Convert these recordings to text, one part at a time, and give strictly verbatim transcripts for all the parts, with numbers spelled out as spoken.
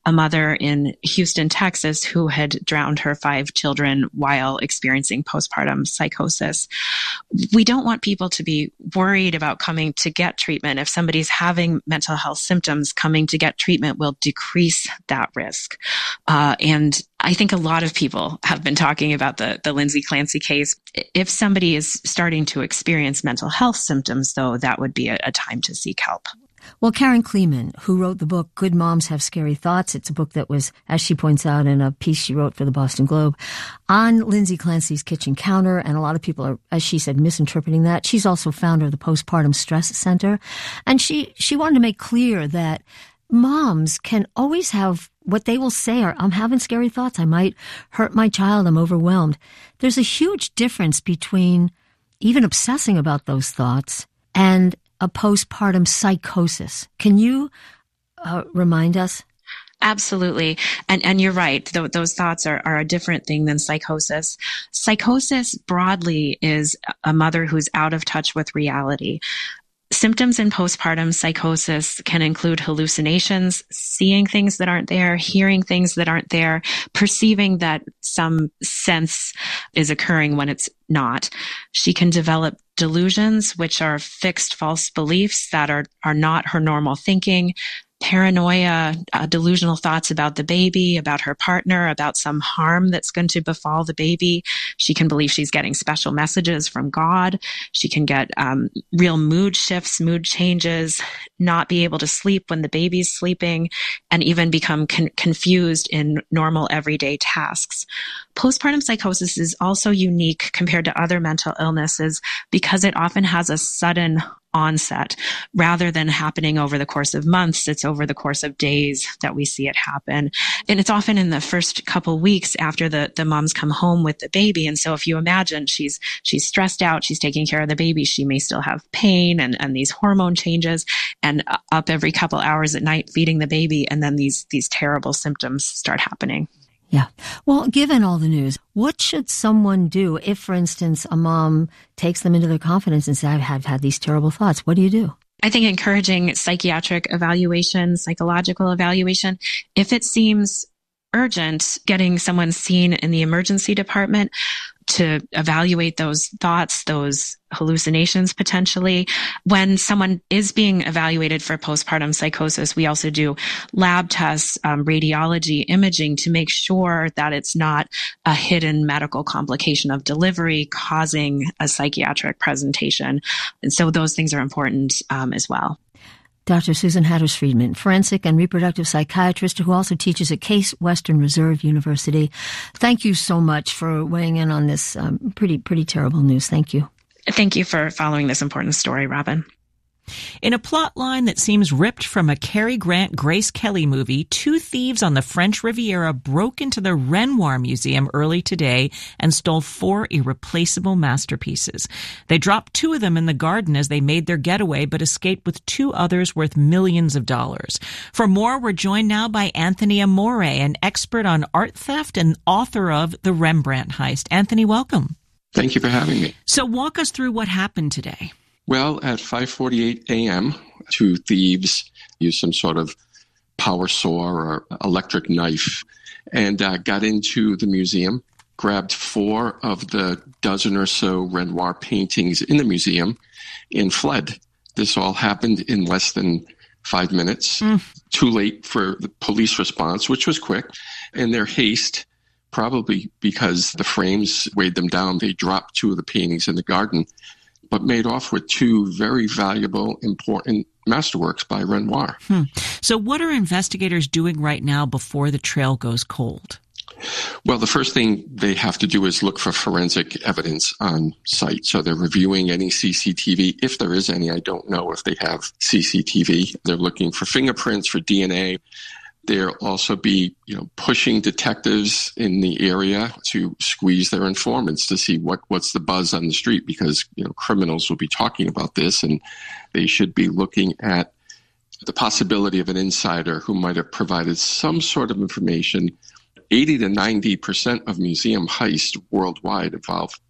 a mother in Houston, Texas, who had drowned her five children while experiencing postpartum psychosis. We don't want people to be worried about coming to get treatment. If somebody's having mental health symptoms, coming to get treatment will decrease that risk. Uh, and I think a lot of people have been talking about the, the Lindsay Clancy case. If somebody is starting to experience mental health symptoms, though, that would be a, a time to seek help. Well, Karen Kleeman, who wrote the book Good Moms Have Scary Thoughts, it's a book that was, as she points out in a piece she wrote for the Boston Globe, on Lindsay Clancy's kitchen counter, and a lot of people are, as she said, misinterpreting that. She's also founder of the Postpartum Stress Center, and she, she wanted to make clear that moms can always have what they will say are, I'm having scary thoughts. I might hurt my child. I'm overwhelmed. There's a huge difference between even obsessing about those thoughts and a postpartum psychosis. Can you uh, remind us? Absolutely. And and you're right. Th- those thoughts are, are a different thing than psychosis. Psychosis broadly is a mother who's out of touch with reality. Symptoms in postpartum psychosis can include hallucinations, seeing things that aren't there, hearing things that aren't there, perceiving that some sense is occurring when it's not. She can develop delusions, which are fixed false beliefs that are, are not her normal thinking, paranoia, uh, delusional thoughts about the baby, about her partner, about some harm that's going to befall the baby. She can believe she's getting special messages from God. She can get um, real mood shifts, mood changes, not be able to sleep when the baby's sleeping, and even become con- confused in normal everyday tasks. Postpartum psychosis is also unique compared to other mental illnesses because it often has a sudden onset rather than happening over the course of months. It's over the course of days that we see it happen. And it's often in the first couple weeks after the, the moms come home with the baby. And so if you imagine she's, she's stressed out, she's taking care of the baby, she may still have pain and, and these hormone changes, and up every couple hours at night feeding the baby. And then these, these terrible symptoms start happening. Yeah. Well, given all the news, what should someone do if, for instance, a mom takes them into their confidence and says, I have had these terrible thoughts? What do you do? I think encouraging psychiatric evaluation, psychological evaluation, if it seems urgent, getting someone seen in the emergency department to evaluate those thoughts, those hallucinations potentially. When someone is being evaluated for postpartum psychosis, we also do lab tests, um, radiology, imaging to make sure that it's not a hidden medical complication of delivery causing a psychiatric presentation. And so those things are important um, as well. Doctor Susan Hatters-Friedman, forensic and reproductive psychiatrist who also teaches at Case Western Reserve University. Thank you so much for weighing in on this um, pretty, pretty terrible news. Thank you. Thank you for following this important story, Robin. In a plot line that seems ripped from a Cary Grant, Grace Kelly movie, two thieves on the French Riviera broke into the Renoir Museum early today and stole four irreplaceable masterpieces. They dropped two of them in the garden as they made their getaway, but escaped with two others worth millions of dollars. For more, we're joined now by Anthony Amore, an expert on art theft and author of The Rembrandt Heist. Anthony, welcome. Thank you for having me. So walk us through what happened today. Well, at five forty-eight a.m., two thieves used some sort of power saw or electric knife and uh, got into the museum, grabbed four of the dozen or so Renoir paintings in the museum, and fled. This all happened in less than five minutes. Mm. Too late for the police response, which was quick. In their haste, probably because the frames weighed them down, they dropped two of the paintings in the garden, but made off with two very valuable, important masterworks by Renoir. Hmm. So what are investigators doing right now before the trail goes cold? Well, the first thing they have to do is look for forensic evidence on site. So they're reviewing any C C T V. If there is any, I don't know if they have C C T V. They're looking for fingerprints, for D N A. They'll also be, you know, pushing detectives in the area to squeeze their informants to see what, what's the buzz on the street, because, you know, criminals will be talking about this, and they should be looking at the possibility of an insider who might have provided some sort of information. eighty to ninety percent of museum heists worldwide involve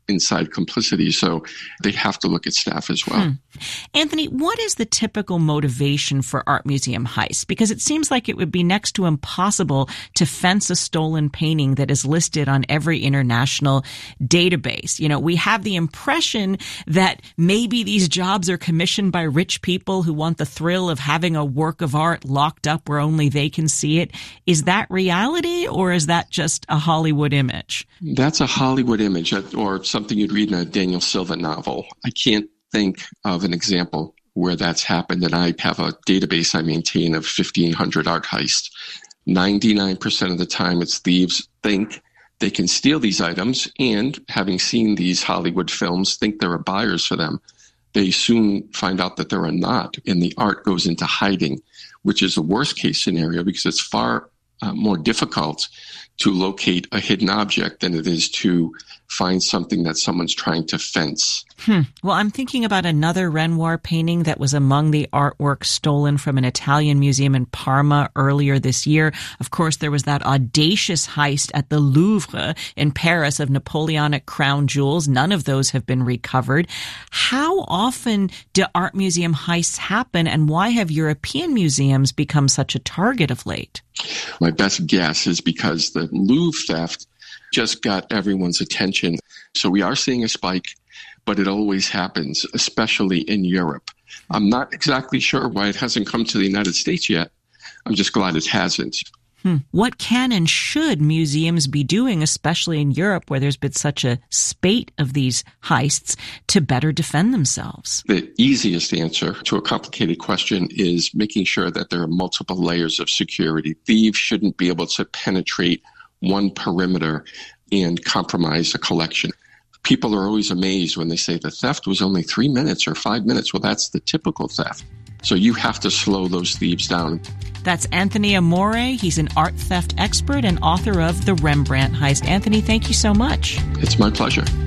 inside complicity. So they have to look at staff as well. Hmm. Anthony, what is the typical motivation for art museum heists? Because it seems like it would be next to impossible to fence a stolen painting that is listed on every international database. You know, we have the impression that maybe these jobs are commissioned by rich people who want the thrill of having a work of art locked up where only they can see it. Is that reality, or is that just a Hollywood image? That's a Hollywood image, or something you'd read in a Daniel Silva novel. I can't think of an example where that's happened, and I have a database I maintain of fifteen hundred art heists. ninety-nine percent of the time, it's thieves think they can steal these items, and having seen these Hollywood films, think there are buyers for them. They soon find out that there are not, and the art goes into hiding, which is the worst case scenario because it's far uh, more difficult to locate a hidden object than it is to find something that someone's trying to fence. Hmm. Well, I'm thinking about another Renoir painting that was among the artwork stolen from an Italian museum in Parma earlier this year. Of course, there was that audacious heist at the Louvre in Paris of Napoleonic crown jewels. None of those have been recovered. How often do art museum heists happen, and why have European museums become such a target of late? My best guess is because the Louvre theft just got everyone's attention. So we are seeing a spike, but it always happens, especially in Europe. I'm not exactly sure why it hasn't come to the United States yet. I'm just glad it hasn't. Hmm. What can and should museums be doing, especially in Europe, where there's been such a spate of these heists, to better defend themselves? The easiest answer to a complicated question is making sure that there are multiple layers of security. Thieves shouldn't be able to penetrate one perimeter and compromise a collection. People are always amazed when they say the theft was only three minutes or five minutes. Well, that's the typical theft. So you have to slow those thieves down. That's Anthony Amore. He's an art theft expert and author of The Rembrandt Heist. Anthony, thank you so much. It's my pleasure.